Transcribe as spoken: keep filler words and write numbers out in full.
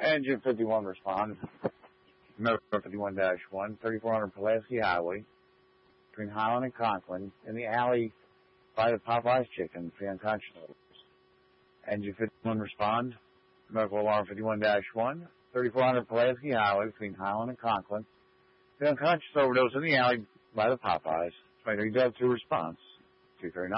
Engine fifty-one respond. Medical fifty-one dash one, thirty-four hundred Pulaski Highway, between Highland and Conklin, in the alley by the Popeyes Chicken, for the unconscious. Engine fifty-one respond. Medical alarm fifty-one dash one, thirty-four hundred Pulaski Highway, between Highland and Conklin, the unconscious overdose in the alley by the Popeyes. twenty-three W two response. two thirty-nine